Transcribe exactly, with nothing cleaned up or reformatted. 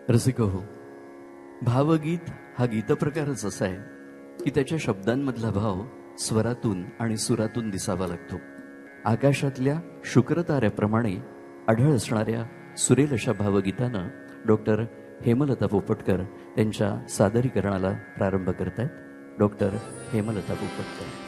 रसिक हो, भावगीत हा गीतप्रकारच असा आहे की त्याच्या शब्दांमधला भाव स्वरातून आणि सुरातून दिसावा लागतो. आकाशातल्या शुक्रताऱ्याप्रमाणे आढळ असणाऱ्या सुरेल अशा भावगीतानं डॉक्टर हेमलता पोपटकर त्यांच्या सादरीकरणाला प्रारंभ करतायत. डॉक्टर हेमलता पोपटकर.